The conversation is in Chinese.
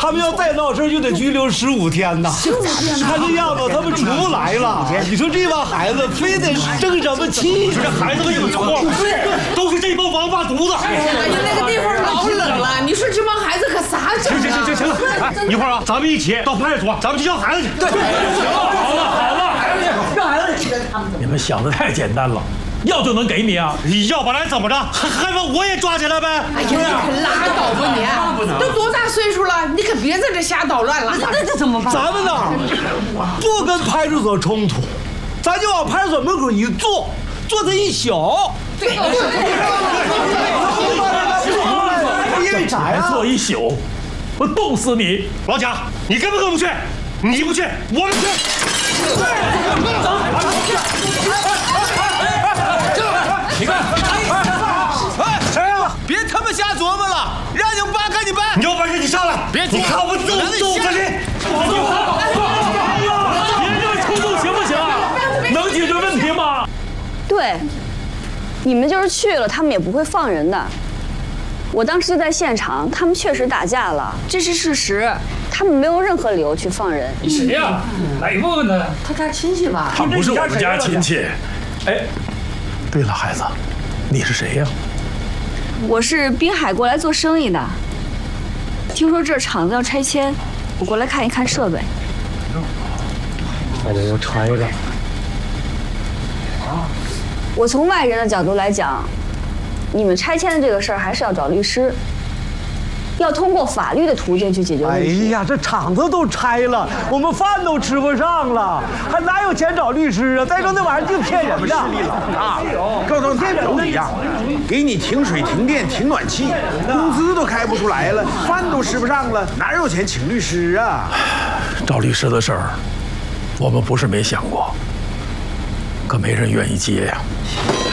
他们要再闹事就得拘留15天呐。看这样子，他们出不来了。你说这帮孩子非得生什么气？ 这孩子们有错，都是这帮王八犊子。 哎呀，那个地方老冷了，你说这帮孩子可咋整啊？ 行了，一会儿啊，咱们一起到派出所，咱们去要孩子去。对，好了， 要孩子去。 你们想的太简单了，要就能给你啊？ 要不然怎么着？还把我也抓起来呗？ 哎呀，你可拉倒吧你！都多大岁数了，你可别在这瞎捣乱了。 那这怎么办？ 咱们呢，不跟派出所冲突，咱就往派出所门口一坐，坐他一宿。 对， 因为啥呀？ 坐一宿，我冻死你！ 老蒋，你跟不去？你不去，我们去。 你看， 谁呀？别他妈瞎琢磨了，让你们办赶紧办。 你有本事你上来， 别你看我揍死你！ 别这么冲动行不行啊？能解决问题吗？ 对，你们就是去了，他们也不会放人的。我当时就在现场，他们确实打架了，这是事实。他们没有任何理由去放人。 谁呀？哪部分的？ 他家亲戚吧？ 他不是我们家亲戚。哎，对了，孩子，你是谁呀？ 我是滨海过来做生意的，听说这厂子要拆迁，我过来看一看设备。 那就传一个。 我从外人的角度来讲，你们拆迁的这个事儿还是要找律师，要通过法律的途径去解决问题。 哎呀，这厂子都拆了，我们饭都吃不上了，还哪有钱找律师啊？再说那玩意儿净骗人的。 势力老大了，告诉他都一样，给你停水、停电、停暖气，工资都开不出来了，饭都吃不上了，哪有钱请律师啊？ 找律师的事儿，我们不是没想过，可没人愿意接呀。